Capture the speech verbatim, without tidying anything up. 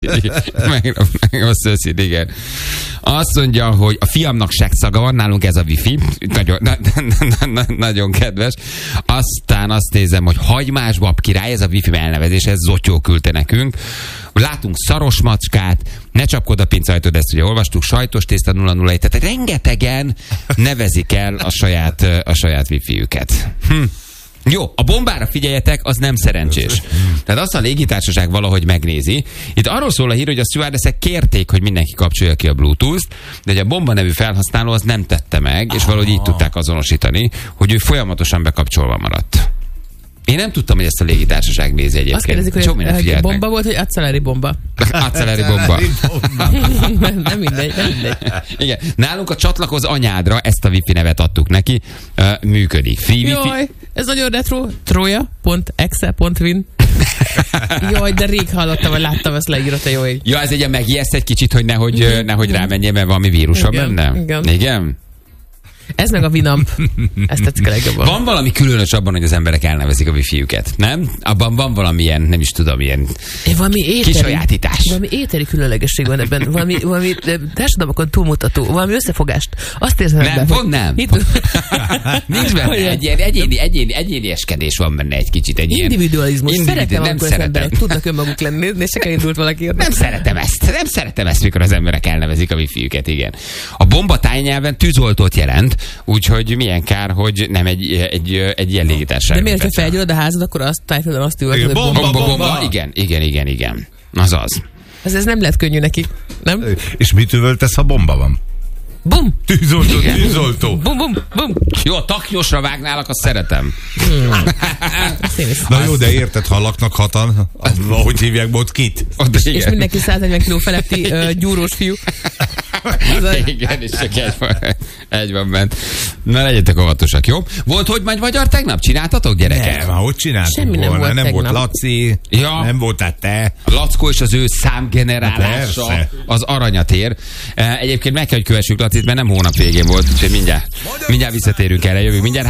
meg, meg a szöszid, igen. Azt mondja, hogy a fiamnak segszaga van, nálunk ez a wifi. Nagyon, na, na, na, nagyon kedves. Aztán azt nézem, hogy hagymás bab király, ez a wifi elnevezés, ez Zotyó küldte nekünk. Látunk szaros macskát, ne csapkod a pincajtod, ezt ugye olvastuk, sajtos tészta nulla nulla egy, tehát rengetegen nevezik el a saját, a saját wifi-üket. Hm. Jó, a bombára figyeljetek, az nem szerencsés. Tehát azt a légitársaság valahogy megnézi. Itt arról szól a hír, hogy a stewardessek kérték, hogy mindenki kapcsolja ki a Bluetooth-t, de a bomba nevű felhasználó az nem tette meg, és valahogy így tudták azonosítani, hogy ő folyamatosan bekapcsolva maradt. Én nem tudtam, hogy ezt a légitársaság nézi egyébként. Azt kérdezik, hogy, hogy bomba volt, hogy acceleri bomba. Acceleri bomba. nem, nem mindegy, nem mindegy. Igen. Nálunk a csatlakoz anyádra, ezt a wifi nevet adtuk neki, uh, működik. Free wifi. Jaj, ez nagyon retro. troja pont exe pont win. Jaj, de rég hallottam, vagy láttam ezt leírata, jó ég. Ja, ez egy megijeszt egy kicsit, hogy nehogy, nehogy rámenjen, mert valami vírusa benne. Igen. Igen? Ez meg a Winamp. Ezt tetszik a legjobban. Van valami különös abban, hogy az emberek elnevezik a wifi-üket, nem? Abban van valamilyen, nem is tudom, ilyen kisajátítás. Valami éteri különlegesség van ebben. Valami, valami társadalmakon túlmutató. Valami összefogást. Azt érzem nem, ebben. Pont nem. Itt... Nincs benne. Egy ilyen egyéni, egyéni, egyénieskedés van benne egy kicsit. Egy individualizmus. Individu... Szeretem, amikor az emberek tudnak önmaguk lenni, és csak elindult valaki. Nem szeretem ezt. Nem szeretem ezt, mikor az emberek elnevezik a wifi-üket, igen. A bomba tájnyelven tűzoltót jelent, úgyhogy milyen kár, hogy nem egy, egy, egy ilyen légitársaság. De miért, ha felgyullad a házad, akkor azt tájföldön azt üvöltöd, hogy bomba, bomba, bomba. Igen, igen, igen, igen. Az az. Ez, ez nem lett könnyű neki, nem? És mit üvöltesz, ha bomba van? Bum! Tűzoltó, tűzoltó. Bum, bum, bum. Jó, a taknyosra vágnálak, azt szeretem. Hmm. Na jó, de érted, ha laknak hatan, hogy hívják bot kit? És mindenki száznegyven kiló feletti uh, gyúrós fiú. Igen, és csak egy van, egy van bent. Na, legyetek óvatosak, jó? Volt, hogy majd magyar tegnap? Csináltatok, gyerekek? Nem, hogy csináltuk Semmi nem volna? volt Nem tegnap. volt Laci, ja. Nem voltál te. A Lackó és az ő számgenerálása Persze. az aranyat ér. Egyébként meg kell, hogy kövessük Lacit, mert nem hónap végén volt, úgyhogy mindjárt, mindjárt visszatérünk erre, jövünk mindjárt.